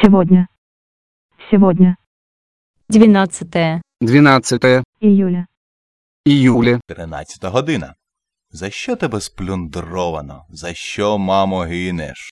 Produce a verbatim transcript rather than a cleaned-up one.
Сегодня. Сегодня. двенадцатое дванадцятое Июля. июля. Тринадцята година. За що тебе сплюндровано? За що, мамо, гинеш?